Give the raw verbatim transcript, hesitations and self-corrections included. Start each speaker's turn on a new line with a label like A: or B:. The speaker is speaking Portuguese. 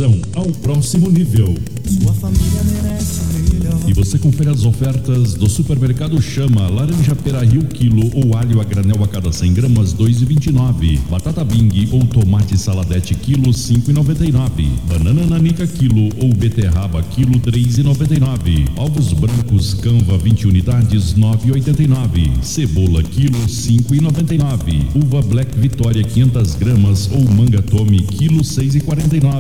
A: Promoção ao próximo nível.
B: Sua família merece o melhor.
A: E você confere as ofertas do Supermercado Chama. Laranja pera Rio quilo ou alho a granel a cada cem gramas dois e vinte e nove. Batata Bing ou tomate saladete quilo cinco e noventa e nove. Banana nanica quilo ou beterraba quilo três e noventa e nove. Ovos brancos Canva vinte unidades nove e oitenta e nove. Cebola quilo cinco e noventa e nove. Uva Black Vitória quinhentas gramas ou manga Tome quilo seis e quarenta e nove.